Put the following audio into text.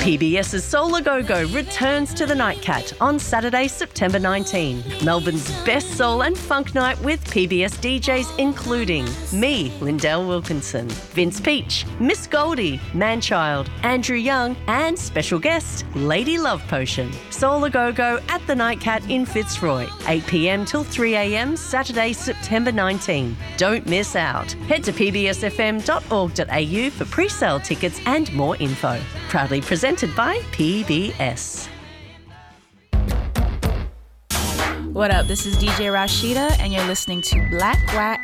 PBS's Soul A Go-Go returns to the Nightcat on Saturday, September 19. Melbourne's best soul and funk night with PBS DJs including me, Lindell Wilkinson, Vince Peach, Miss Goldie, Manchild, Andrew Young and special guest, Lady Love Potion. Soul A Go-Go at the Nightcat in Fitzroy, 8 p.m. till 3 a.m. Saturday, September 19. Don't miss out. Head to pbsfm.org.au for pre-sale tickets and more info. Proudly presented by PBS. What up? This is DJ Rashida, and you're listening to Black Wax